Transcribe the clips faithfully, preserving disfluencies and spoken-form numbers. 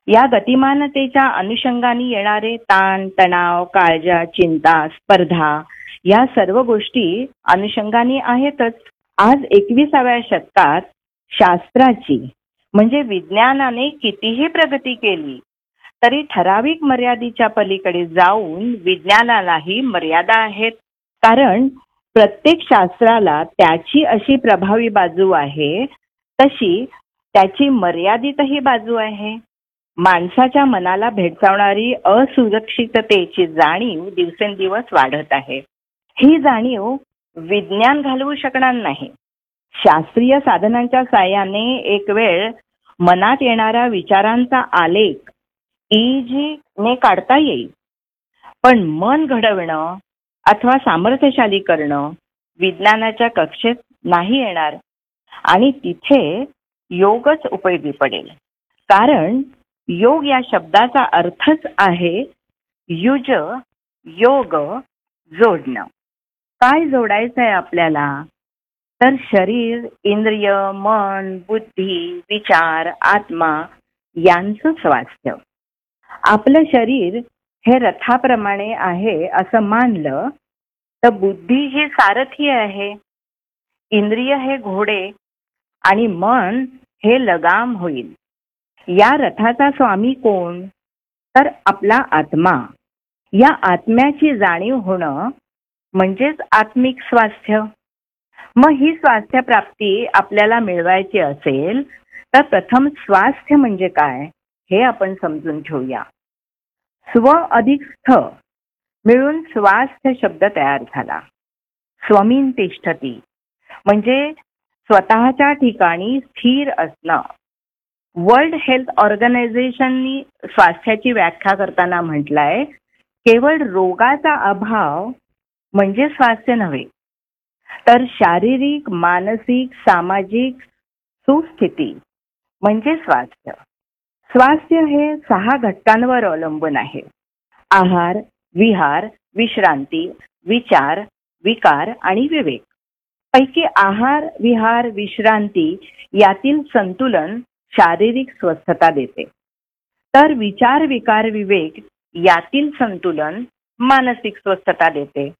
या गतिमानतेच्या अनुषंगाने येणारे ताण, तणाव, काळजा, चिंता, स्पर्धा या सर्व गोष्टी अनुषंगाने आहेतच. आज एकविसाव्या शतकात शास्त्राची म्हणजे विज्ञानाने कितीही प्रगती केली तरी ठराविक मर्यादेच्या पलीकडे जाऊन विज्ञानालाही मर्यादा आहेत. कारण प्रत्येक शास्त्राला त्याची अशी प्रभावी बाजू आहे, तशी त्याची मर्यादितही बाजू आहे. माणसाच्या मनाला भेडसावणारी असुरक्षिततेची जाणीव दिवसेंदिवस वाढत आहे. ही जाणीव विज्ञान घालवू शकणार नाही. शास्त्रीय साधनांच्या साहाय्याने एक वेळ मनात येणाऱ्या विचारांचा आलेख ईजी ने काढता येईल, पण मन घडवणं अथवा सामर्थ्यशाली करणं विज्ञानाच्या कक्षेत नाही येणार. आणि तिथे योगच उपयोगी पडेल. कारण योग या शब्दाचा अर्थच आहे युज, योग, जोडणं. काय जोडायचं आहे आपल्याला? तर शरीर, इंद्रिय, मन, बुद्धी, विचार, आत्मा यांचं स्वास्थ्य. आपलं शरीर हे रथाप्रमाणे आहे असं मानलं तर बुद्धी ही सारथी आहे, इंद्रिय हे घोडे आणि मन हे लगाम होईल. या रथाचा स्वामी कोण? तर आपला आत्मा. या आत्म्याची जाणीव होणं म्हणजेच आत्मिक स्वास्थ्य. मग ही स्वास्थ्य प्राप्ती आपल्याला मिळवायची असेल तर प्रथम स्वास्थ्य म्हणजे काय हे आपण समजून घेऊया. स्व अधिक स्थ मिळून स्वास्थ्य शब्द तयार झाला. स्वमिन तिष्ठती म्हणजे स्वतःच्या ठिकाणी स्थिर असणं. वर्ल्ड हेल्थ ऑर्गनायझेशननी स्वास्थ्याची व्याख्या करताना म्हटलंय, केवळ रोगाचा अभाव म्हणजे स्वास्थ्य नव्हे, तर शारीरिक, मानसिक, सामाजिक सुस्थिती म्हणजे स्वास्थ्य. स्वास्थ्य हे सहा घटकांवर अवलंबून आहे. आहार, विहार, विश्रांती, विचार, विकार आणि विवेक. पैकी आहार, विहार, विश्रांती यातील संतुलन शारीरिक स्वस्थता देते, तर विचार, विकार, विवेक यातील संतुलन मानसिक स्वस्थता देते.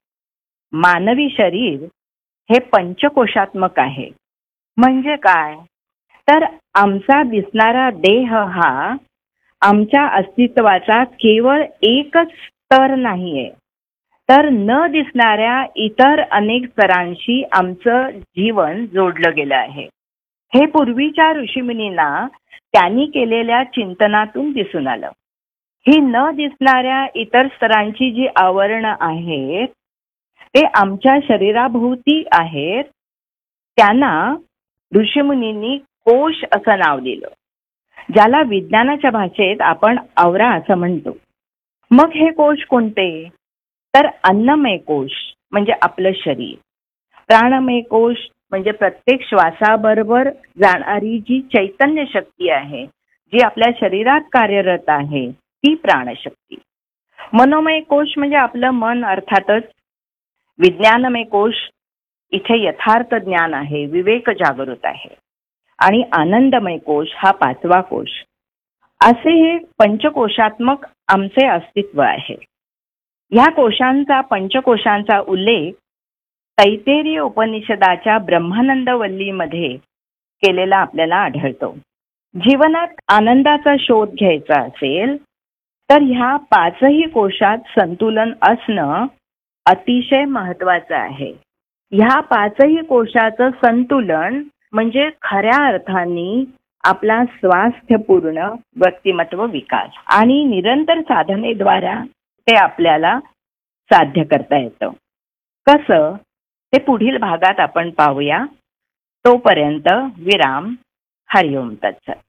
मानवी शरीर हे पंचकोशात्मक आहे. म्हणजे काय? तर आमचा दिसणारा देह हा आमच्या अस्तित्वाचा केवळ एकच स्तर नाहीये, तर न दिसणाऱ्या इतर अनेक स्तरांशी आमचं जीवन जोडलं गेलं आहे. हे पूर्वीच्या ऋषीमुनींना त्यांनी केलेल्या चिंतनातून दिसून आलं. ही न दिसणाऱ्या इतर स्तरांची जी आवरणं आहेत ते आमच्या शरीराभोवती आहेत. त्यांना ऋषीमुनींनी कोश असं नाव दिलं, ज्याला विज्ञानाच्या भाषेत आपण आवरा असं म्हणतो. मग हे कोश कोणते? तर अन्नमय कोश म्हणजे आपलं शरीर, प्राणमय कोश म्हणजे प्रत्येक श्वासाबरोबर जाणारी जी चैतन्य शक्ती आहे, जी आपल्या शरीरात कार्यरत आहे, ती प्राणशक्ती. मनोमय कोश म्हणजे आपलं मन अर्थातच. विज्ञानमय कोश इथे यथार्थ ज्ञान आहे, विवेक जागृत आहे. आणि आनंदमय कोश हा पाचवा कोश. असे हे पंचकोशात्मक आमचे अस्तित्व आहे. ह्या कोशांचा, पंचकोशांचा उल्लेख तैत्तिरीय उपनिषदाच्या ब्रह्मानंद वल्लीमध्ये केलेला आपल्याला आढळतो. जीवनात आनंदाचा शोध घ्यायचा असेल तर ह्या पाचही कोशात संतुलन असणं अतिशय महत्वाचं आहे. ह्या पाचही कोशाचं संतुलन म्हणजे खऱ्या अर्थाने आपला स्वास्थ्यपूर्ण व्यक्तिमत्व विकास आणि निरंतर साधनेद्वारा ते आपल्याला साध्य करता येतं. कसं ते पुढील भागात आपण पाहूया. तोपर्यंत विराम. हरिओम तत्सत.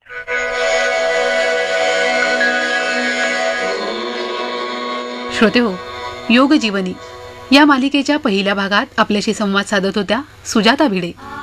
श्रोतेहो, योग जीवनी या मालिकेच्या पहिल्या भागात आपल्याशी संवाद साधत होत्या सुजाता भिडे.